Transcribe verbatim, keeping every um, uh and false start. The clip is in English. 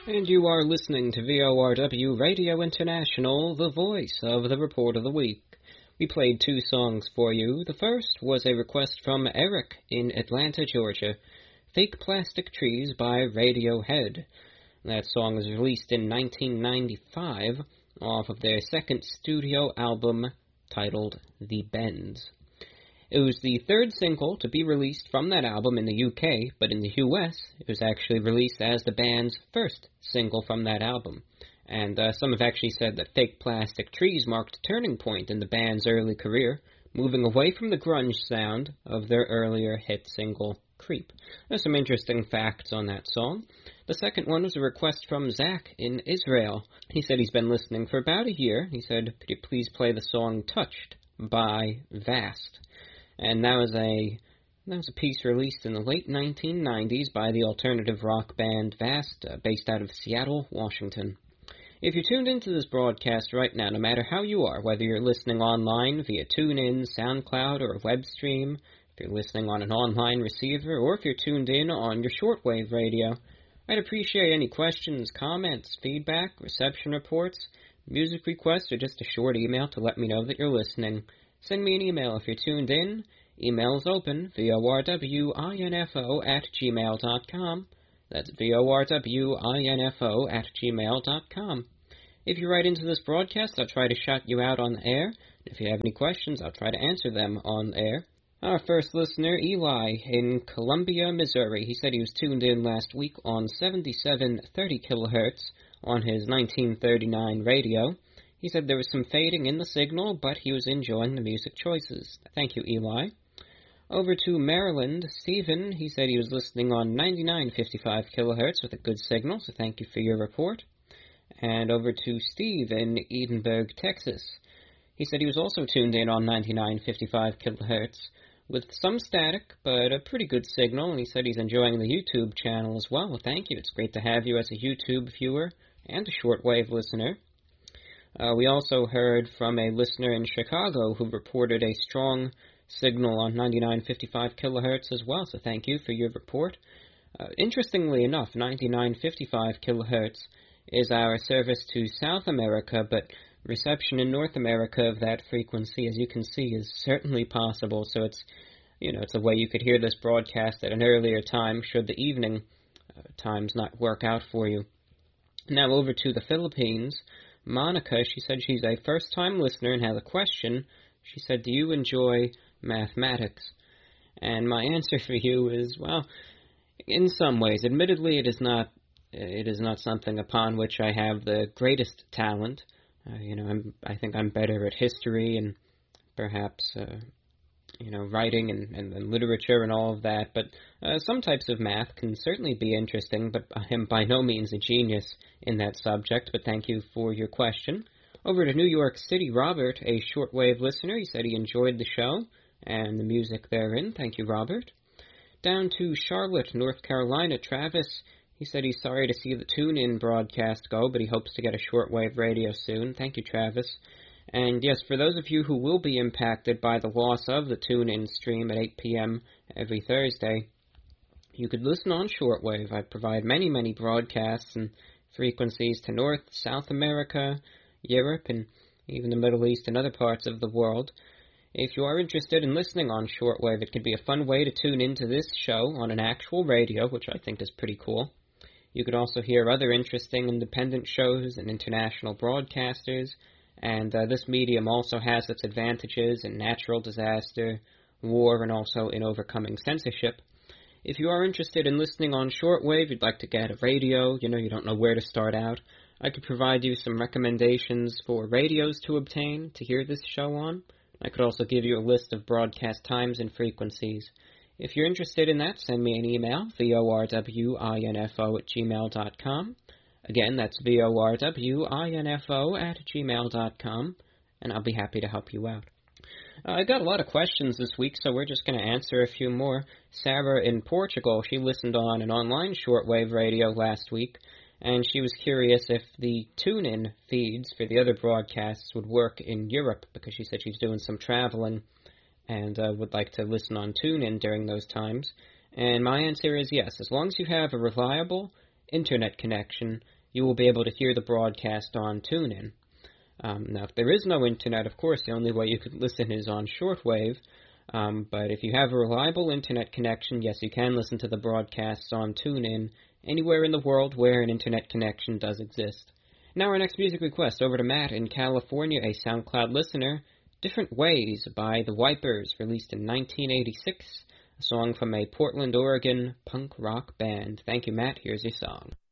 And you are listening to V O R W Radio International, the voice of the Report of the Week. We played two songs for you. The first was a request from Eric in Atlanta, Georgia, Fake Plastic Trees by Radiohead. That song was released in nineteen ninety-five off of their second studio album titled The Bends. It was the third single to be released from that album in the U K, but in the U S, it was actually released as the band's first single from that album. And uh, some have actually said that Fake Plastic Trees marked a turning point in the band's early career, moving away from the grunge sound of their earlier hit single, Creep. There's some interesting facts on that song. The second one was a request from Zach in Israel. He said he's been listening for about a year. He said, could you please play the song Touched by Vast? And that was a that was a piece released in the late nineteen nineties by the alternative rock band Vast, uh, based out of Seattle, Washington. If you're tuned into this broadcast right now, no matter how you are, whether you're listening online via TuneIn, SoundCloud, or a web stream, if you're listening on an online receiver, or if you're tuned in on your shortwave radio, I'd appreciate any questions, comments, feedback, reception reports, music requests, or just a short email to let me know that you're listening. Send me an email if you're tuned in. Email is open, vorwinfo at gmail dot com. That's vorwinfo at gmail dot com. If you write into this broadcast, I'll try to shout you out on the air. If you have any questions, I'll try to answer them on the air. Our first listener, Eli, in Columbia, Missouri, he said he was tuned in last week on seventy-seven thirty kilohertz on his nineteen thirty-nine radio. He said there was some fading in the signal, but he was enjoying the music choices. Thank you, Eli. Over to Maryland, Stephen, he said he was listening on ninety-nine fifty-five kilohertz with a good signal, so thank you for your report. And over to Steve in Edinburgh, Texas. He said he was also tuned in on ninety-nine fifty-five kilohertz with some static, but a pretty good signal, and he said he's enjoying the YouTube channel as well. Well, thank you. It's great to have you as a YouTube viewer and a shortwave listener. Uh, we also heard from a listener in Chicago who reported a strong signal on ninety-nine fifty-five kilohertz as well, so thank you for your report. Uh, interestingly enough, ninety-nine fifty-five kilohertz is our service to South America, but reception in North America of that frequency, as you can see, is certainly possible, so it's, you know, it's a way you could hear this broadcast at an earlier time should the evening uh, times not work out for you. Now over to the Philippines. Monica, she said she's a first-time listener and has a question. She said, do you enjoy mathematics? And my answer for you is, well, in some ways. Admittedly, it is not it is not something upon which I have the greatest talent. Uh, you know, I'm, I think I'm better at history and perhaps, uh, you know, writing and, and, and literature and all of that. But uh, some types of math can certainly be interesting, but I am by no means a genius in that subject. But thank you for your question. Over to New York City, Robert, a shortwave listener. He said he enjoyed the show and the music therein. Thank you, Robert. Down to Charlotte, North Carolina, Travis. He said he's sorry to see the tune-in broadcast go, but he hopes to get a shortwave radio soon. Thank you, Travis. And yes, for those of you who will be impacted by the loss of the tune-in stream at eight p.m. every Thursday, you could listen on shortwave. I provide many, many broadcasts and frequencies to North, South America, Europe, and even the Middle East and other parts of the world. If you are interested in listening on shortwave, it could be a fun way to tune into this show on an actual radio, which I think is pretty cool. You could also hear other interesting independent shows and international broadcasters, and uh, this medium also has its advantages in natural disaster, war, and also in overcoming censorship. If you are interested in listening on shortwave, you'd like to get a radio, you know, you don't know where to start out, I could provide you some recommendations for radios to obtain to hear this show on. I could also give you a list of broadcast times and frequencies. If you're interested in that, send me an email, vorwinfo at gmail dot com. Again, that's vorwinfo at gmail dot com, and I'll be happy to help you out. Uh, I got a lot of questions this week, so we're just going to answer a few more. Sarah in Portugal, she listened on an online shortwave radio last week, and she was curious if the tune-in feeds for the other broadcasts would work in Europe, because she said she's doing some traveling and uh, would like to listen on tune-in during those times. And my answer is yes. As long as you have a reliable internet connection, you will be able to hear the broadcast on TuneIn. Um, now, if there is no internet, of course, the only way you could listen is on shortwave. Um, but if you have a reliable internet connection, yes, you can listen to the broadcasts on TuneIn anywhere in the world where an internet connection does exist. Now our next music request, over to Matt in California, a SoundCloud listener, Different Ways by The Wipers, released in nineteen eighty-six, a song from a Portland, Oregon punk rock band. Thank you, Matt. Here's your song.